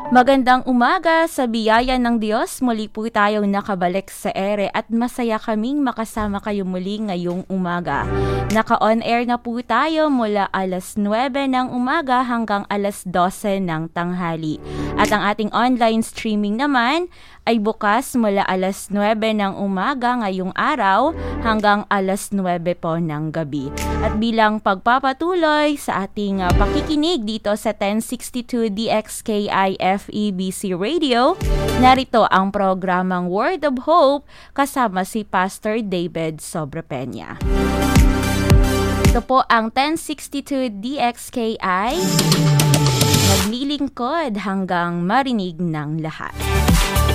Magandang umaga sa biyaya ng Diyos. Muli po tayong nakabalik sa ere at masaya kaming makasama kayo muli ngayong umaga. Naka-on air na po tayo mula alas 9 ng umaga hanggang alas 12 ng tanghali. At ang ating online streaming naman ay bukas mula alas 9 ng umaga ngayong araw hanggang alas 9 po ng gabi. At bilang pagpapatuloy sa ating pakikinig dito sa 1062 DXKI FEBC Radio, narito ang programang Word of Hope kasama si Pastor David Sobrepeña. Ito po ang 1062 DXKI, naglilingkod hanggang marinig ng lahat.